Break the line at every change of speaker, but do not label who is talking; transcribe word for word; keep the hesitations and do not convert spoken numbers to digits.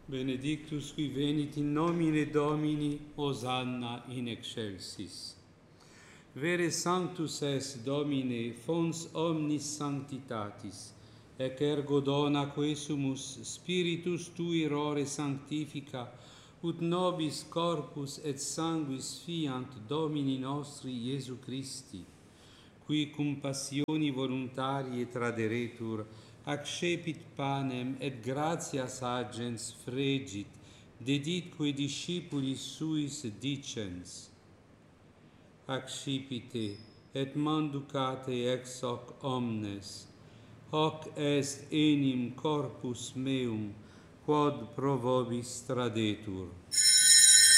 Benedictus qui venit in nomine Domini, Hosanna in excelsis. Vere sanctus est Domine, fons omnis sanctitatis, ec ergo dona quesumus Spiritus Tui rore sanctifica, ut nobis corpus et sanguis fiant Domini nostri Iesu Christi, qui cum passioni voluntarie traderetur, accepit panem et gratias agens fregit, deditque discipulis suis dicens: accipite et manducate ex hoc omnes, hoc est enim corpus meum, quod pro vobis tradetur.